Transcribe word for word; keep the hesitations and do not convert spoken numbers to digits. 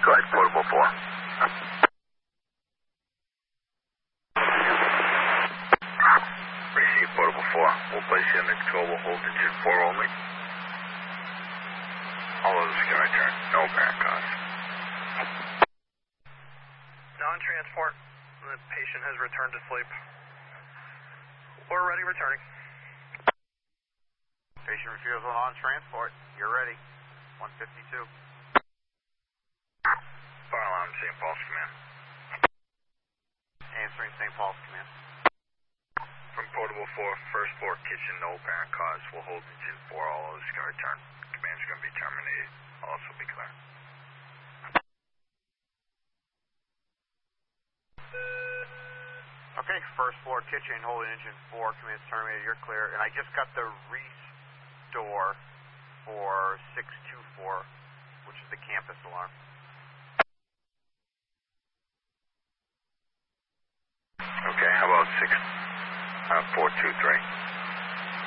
Go ahead, Portable four. Receive Portable four. We'll place you under control. We'll hold engine four only. All others can return. No apparent cause. Non-transport. The patient has returned to sleep. We're ready, returning. Patient refusal on transport. You're ready. one fifty-two. Fire alarm, Saint Paul's command. Answering Saint Paul's command. From Portable four, first floor kitchen, no apparent cause. We'll hold engine four. All others can return. Command's going to be terminated. I'll also be clear. Okay, first floor kitchen, holding engine four, command's terminated, you're clear. And I just got the restore for six two four, which is the campus alarm. Okay, how about six, uh, four two three?